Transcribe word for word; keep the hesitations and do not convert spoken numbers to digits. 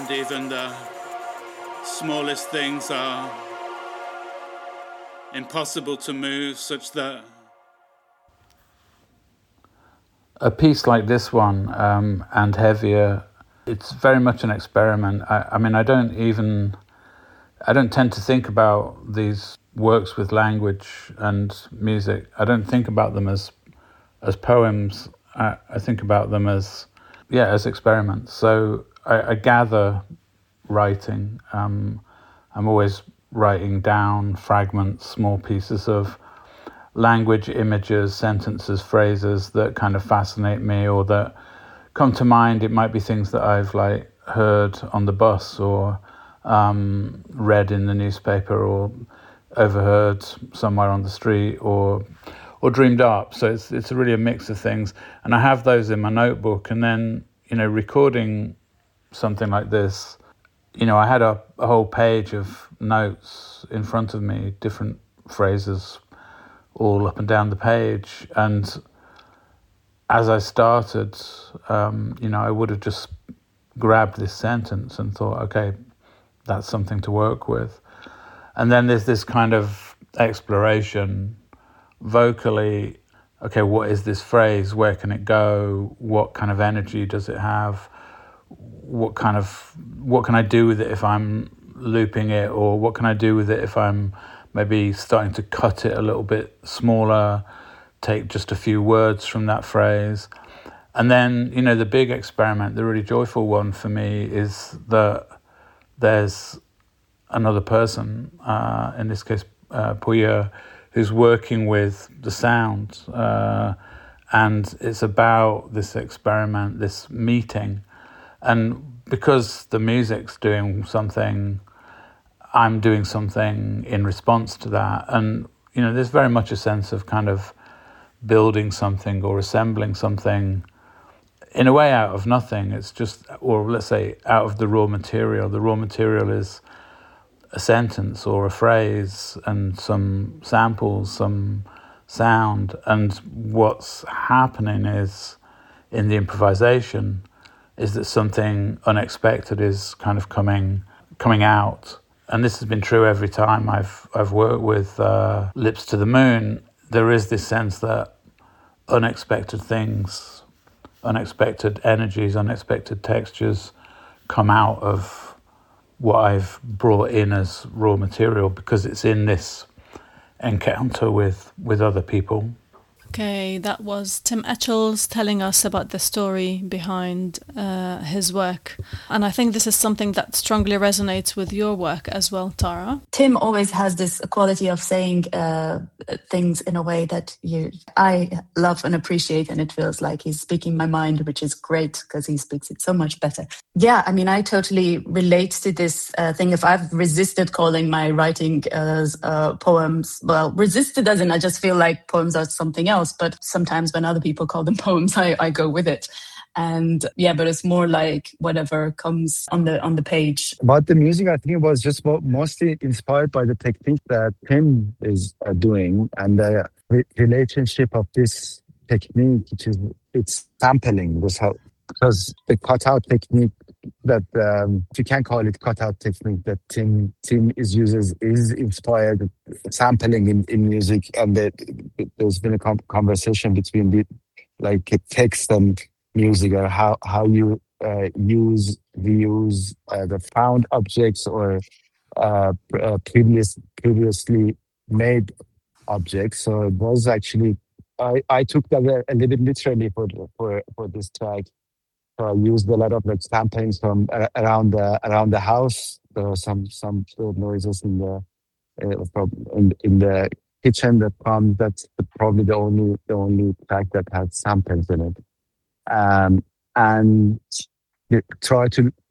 and even the smallest things are impossible to move, such that a piece like this one, um, and heavier, it's very much an experiment. I, I mean, I don't even, I don't tend to think about these works with language and music. I don't think about them as as poems. I, I think about them as, yeah, as experiments. So I, I gather writing. Um, I'm always writing down fragments, small pieces of language, images, sentences, phrases that kind of fascinate me or that come to mind. It might be things that I've like heard on the bus or um, read in the newspaper or overheard somewhere on the street or or dreamed up. So it's it's really a mix of things, and I have those in my notebook. And then, you know, recording something like this, you know, I had a, a whole page of notes in front of me, different phrases all up and down the page. And as I started, um, you know, I would have just grabbed this sentence and thought, okay, that's something to work with. And then there's this kind of exploration vocally. Okay, what is this phrase? Where can it go? What kind of energy does it have? What kind of, what can I do with it if I'm looping it? Or what can I do with it if I'm maybe starting to cut it a little bit smaller, take just a few words from that phrase? And then, you know, the big experiment, the really joyful one for me is that there's another person, uh, in this case, uh, Puya, who's working with the sound. Uh, and it's about this experiment, this meeting. And because the music's doing something, I'm doing something in response to that. And, you know, there's very much a sense of kind of building something or assembling something in a way out of nothing. It's just, or let's say out of the raw material. The raw material is a sentence or a phrase and some samples, some sound. And what's happening is, in the improvisation, is that something unexpected is kind of coming coming out. And this has been true every time I've I've worked with uh, Lips to the Moon. There is this sense that unexpected things, unexpected energies, unexpected textures come out of what I've brought in as raw material, because it's in this encounter with, with other people. Okay, that was Tim Etchells telling us about the story behind uh, his work. And I think this is something that strongly resonates with your work as well, Tara. Tim always has this quality of saying uh, things in a way that you, I love and appreciate, and it feels like he's speaking my mind, which is great because he speaks it so much better. Yeah, I mean, I totally relate to this uh, thing. If I've resisted calling my writing as uh, poems, well, resisted as in I just feel like poems are something else. But sometimes when other people call them poems, I, I go with it. And yeah, but it's more like whatever comes on the on the page. About the music, I think it was just mo- mostly inspired by the technique that Tim is uh, doing, and the re- relationship of this technique, which is it's sampling, was how, because the cutout technique that um, you can call it cutout technique that Tim Tim is uses is inspired sampling in, in music, and that there's been a com- conversation between the like text and music, or how how you uh, use reuse uh, the found objects or uh, uh, previous previously made objects. So it was actually I, I took that a, a little bit literally for for for this track. So I used a lot of like samplings from uh, around the around the house. There were some some sort of noises in the uh, from in, in the kitchen that come. That's the, probably the only the only track that had samples in it. Um, and try to